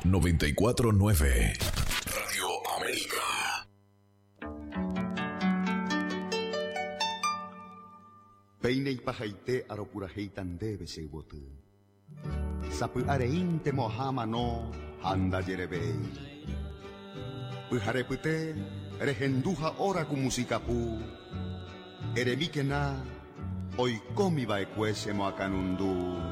94.9 Radio América. Peinei pajaite aropurajeitan debe se botu. Sapu areinte mohama no handa yerebei. Pujarepute regenduja ora ku musikapu. Eremikena oikomi baekwese moakanundu.